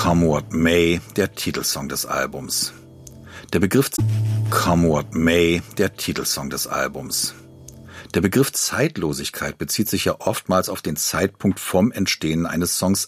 Come What May, der Titelsong des Albums. Der Begriff Come What May, der Titelsong des Albums. Der Begriff Zeitlosigkeit bezieht sich ja oftmals auf den Zeitpunkt vom Entstehen eines Songs